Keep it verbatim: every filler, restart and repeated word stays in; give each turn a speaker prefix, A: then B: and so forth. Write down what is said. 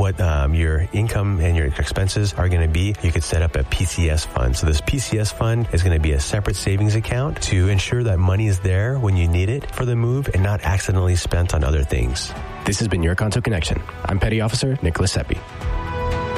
A: what um, your income and your expenses are going to be, you could set up a P C S fund. So this P C S fund is going to be a separate savings account to ensure that money is there when you need it for the move and not accidentally spent on other things.
B: This has been Your Conto Connection. I'm Petty Officer Nicholas Seppi.